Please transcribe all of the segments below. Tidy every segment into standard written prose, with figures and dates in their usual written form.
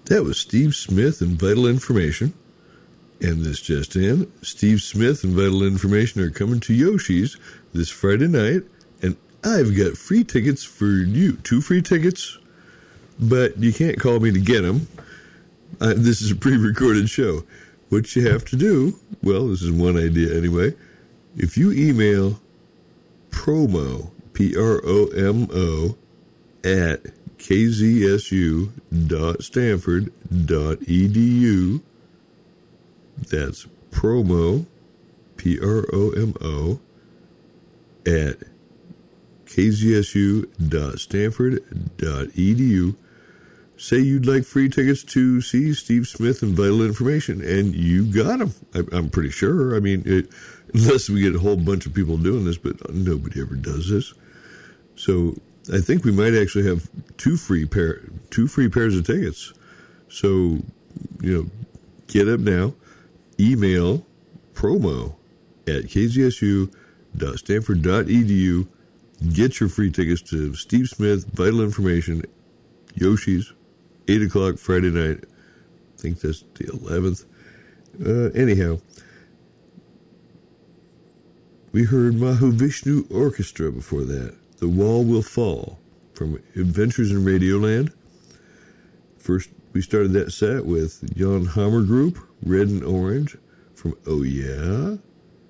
That was Steve Smith and Vital Information. And this just in, Steve Smith and Vital Information are coming to Yoshi's this Friday night, and I've got free tickets for you. 2 free tickets, but you can't call me to get them. This is a pre-recorded show. What you have to do, well, this is one idea anyway. If you email promo, P-R-O-M-O, at kzsu.stanford.edu. That's promo, P-R-O-M-O, at kzsu.stanford.edu. Say you'd like free tickets to see Steve Smith and Vital Information, and you got them. I'm pretty sure. I mean, unless we get a whole bunch of people doing this, but nobody ever does this. So I think we might actually have 2 free pairs of tickets. So, get up now. Email promo at kzsu.stanford.edu. Get your free tickets to Steve Smith, Vital Information, Yoshi's, 8 o'clock Friday night. I think that's the 11th. Anyhow, we heard Mahavishnu Orchestra before that. The Wall Will Fall from Adventures in Radioland. First, we started that set with Jan Hammer Group, Red and Orange from Oh Yeah.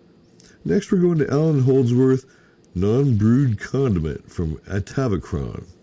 Next, we're going to Alan Holdsworth, Non-Brewed Condiment from Atavachron.